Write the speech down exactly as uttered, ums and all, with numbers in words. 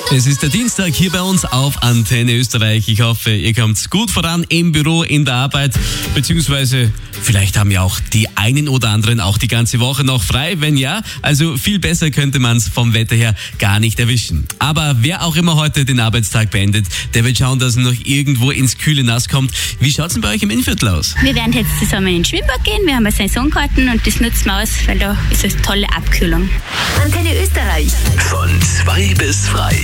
Es ist der Dienstag hier bei uns auf Antenne Österreich. Ich hoffe, ihr kommt gut voran im Büro, in der Arbeit, beziehungsweise vielleicht haben ja auch die einen oder anderen auch die ganze Woche noch frei. Wenn ja, also viel besser könnte man es vom Wetter her gar nicht erwischen. Aber wer auch immer heute den Arbeitstag beendet, der wird schauen, dass er noch irgendwo ins kühle Nass kommt. Wie schaut es denn bei euch im Innviertel aus? Wir werden jetzt zusammen in den Schwimmbad gehen. Wir haben eine Saisonkarten und das nutzen wir aus, weil da ist eine tolle Abkühlung. Antenne Österreich. Von zwei bis frei.